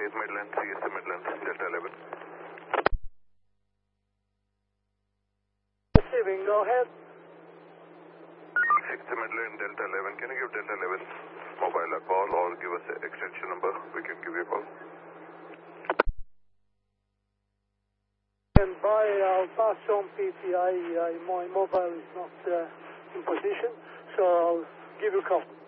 8 Midland, CST Midland, Delta 11. Receiving, go ahead. 60 Midland, Delta 11. Can you give Delta 11 mobile a call or give us an extension number? We can give you a call. And I'll pass on PTI. My mobile is not in position, so I'll give you a call.